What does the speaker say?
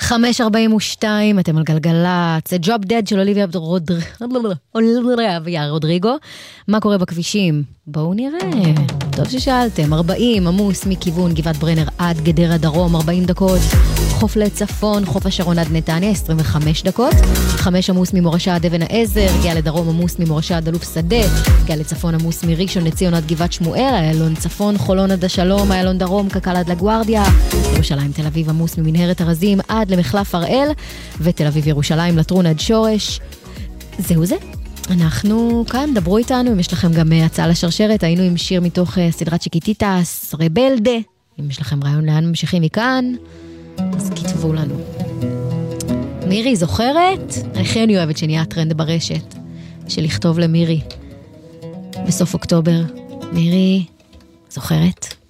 5:42, אתם על גלגלצ, זה Drop Dead של אוליביה רודריגו. מה קורה בכבישים? בואו נראה. טוב ששאלתם. 40 עמוס מכיוון גבעת ברנר עד גדרה דרום, 40 דקות. חוף לצפון, חוף השרון עד נתניה, 25 דקות. 5 עמוס ממורשה עד אבן העזר, גאה לדרום עמוס ממורשה עד אלוף שדה, גאה לצפון עמוס מראשון לציון עד גבעת שמואל, איילון צפון, חולון עד השלום, איילון דרום, קק"ל עד לגוארדיה, ירושלים תל אביב עמוס ממנהרת הרזים עד למחלף הראל, ותל אביב ירושלים לטרון עד שורש. זהו זה. אנחנו כאן, דברו איתנו, אם יש לכם גם הצעה לשרשרת, היינו עם שיר מתוך סדרת צ'יקיטיטס, רבלדה. אם יש לכם רעיון לאן ממשיכים מכאן, אז כתבו לנו. מירי, זוכרת? איך אני אוהבת שנהיה טרנד ברשת של לכתוב למירי בסוף אוקטובר. מירי, זוכרת?